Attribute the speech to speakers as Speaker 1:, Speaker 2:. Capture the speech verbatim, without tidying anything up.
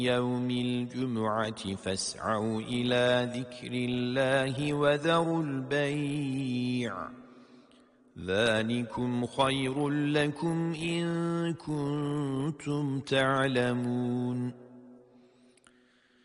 Speaker 1: يوم الجمعة فاسعوا إلى ذكر الله وذروا البيع ذلكم خير لكم إن كنتم تعلمون